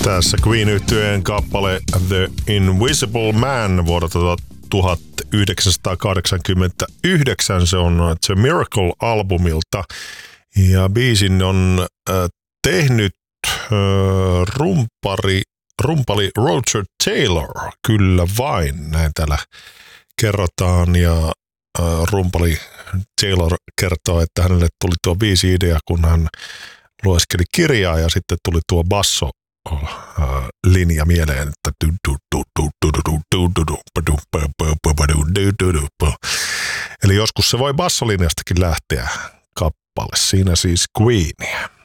Tässä Queen-yhtyeen kappale The Invisible Man vuodelta 1989. Se on The Miracle-albumilta. Ja biisin on tehnyt rumpali Roger Taylor. Kyllä vain, näin täällä kerrotaan. Ja rumpali Taylor kertoo, että hänelle tuli tuo biisi-idea, kun hän lueskeli kirjaa ja sitten tuli tuo basso linja mieleen, että eli joskus se voi bassolinjastakin lähteä kappale. Siinä siis Queenia.